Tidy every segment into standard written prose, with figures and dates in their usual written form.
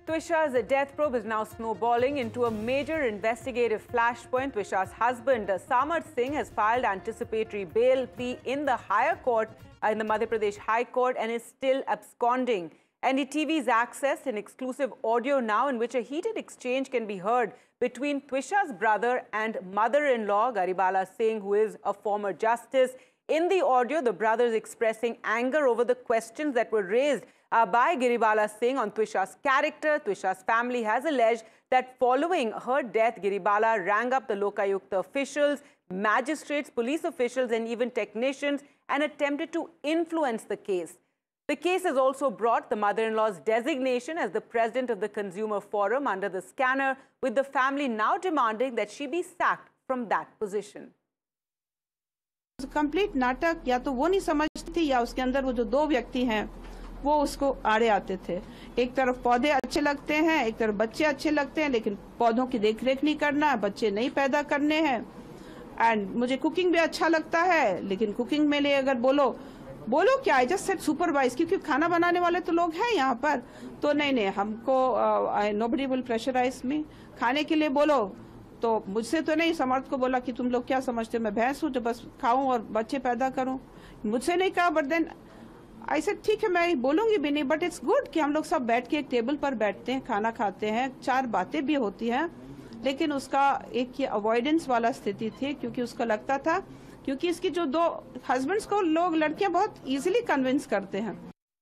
Twisha's death probe is now snowballing into a major investigative flashpoint. Twisha's husband, Samar Singh, has filed anticipatory bail plea in the higher court, in the Madhya Pradesh High Court, and is still absconding. NDTV's accessed an exclusive audio now in which a heated exchange can be heard between Twisha's brother and mother-in-law, Garibala Singh, who is a former justice. In the audio, the brother is expressing anger over the questions that were raised by Garibala Singh on Twisha's character. Twisha's family has alleged that following her death, Garibala rang up the Lokayukta officials, magistrates, police officials, and even technicians and attempted to influence the case. The case has also brought the mother-in-law's designation as the president of the Consumer Forum under the scanner, with the family now demanding that she be sacked from that position. Complete नाटक या तो वो नहीं समझती थी या उसके अंदर वो जो दो व्यक्ति हैं वो उसको आड़े आते थे। एक तरफ पौधे अच्छे लगते हैं, एक तरफ बच्चे अच्छे लगते हैं, लेकिन पौधों की देखरेख नहीं करना है, बच्चे नहीं पैदा करने हैं। एंड मुझे कुकिंग भी अच्छा लगता है, लेकिन कुकिंग में लिए अगर बोलो क्या, आई जस्ट सेड सुपरवाइज, क्योंकि खाना बनाने वाले तो लोग हैं यहाँ पर, तो नहीं हमको नोबडी विल प्रेशराइज मी। खाने के लिए बोलो तो मुझसे तो नहीं, समर्थ को बोला कि तुम लोग क्या समझते हो, मैं भैंस हूँ जो बस खाऊं और बच्चे पैदा करूं। मुझसे नहीं कहा, बट देन आई सेड ठीक है मैं बोलूंगी भी नहीं, बट इट्स गुड कि हम लोग सब बैठ के एक टेबल पर बैठते हैं, खाना खाते हैं, चार बातें भी होती हैं। लेकिन उसका एक ये अवॉइडेंस वाला स्थिति थी, क्योंकि उसको लगता था क्योंकि इसकी जो दो हस्बैंड्स को लोग लड़कियां बहुत इजीली कन्विंस करते हैं।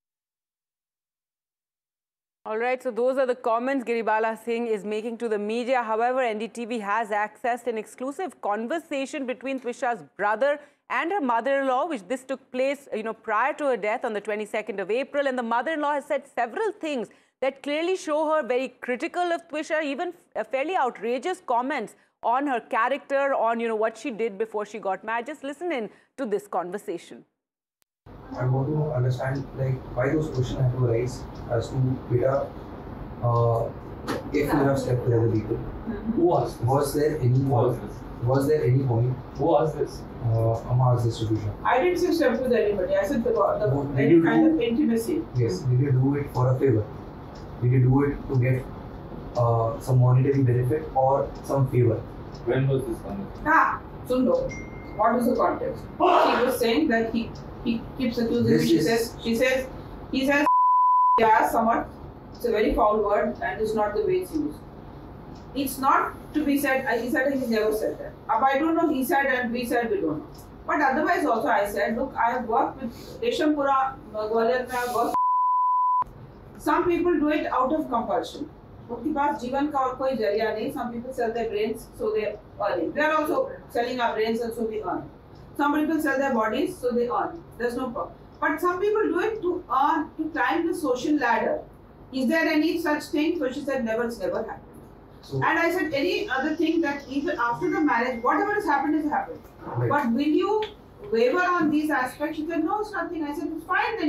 All right, so those are the comments Garibala Singh is making to the media. However, NDTV has accessed an exclusive conversation between Twisha's brother and her mother-in-law, which this took place, prior to her death on the 22nd of April. And the mother-in-law has said several things that clearly show her very critical of Twisha, even fairly outrageous comments on her character, on, what she did before she got married. Just listen in to this conversation. I want to understand why those questions have to arise as to Beta, if you have slept with other people. Who asked this? Was there any point? Who asked this? Amongst distribution. I didn't say slept with anybody. I said Did you kind of intimacy. Yes. Did you do it for a favor? Did you do it to get some monetary benefit or some favor? When was this conversation? Sundo. What was the context? She was saying that he keeps accusing me. He says yeah, somewhat. It's a very foul word and it's not the way it's used. It's not to be said. He said he never said that. I don't know. He said and we said we don't know. But otherwise also I said, look, I have worked with Reshampura, Gwalior mein I have worked. Some people do it out of compulsion. उनके पास जीवन का और कोई जरिया नहीं. Some people sell their brains so they earn. We are also selling our brains and so we earn. Some people sell their bodies so they earn. There's no problem. But some people do it to earn, to climb the social ladder. Is there any such thing? So she said, never, it's never happened. So, and I said, any other thing that even after the marriage, whatever has happened has happened. Right. But will you waver on these aspects? She said, no, it's nothing. I said, it's fine then.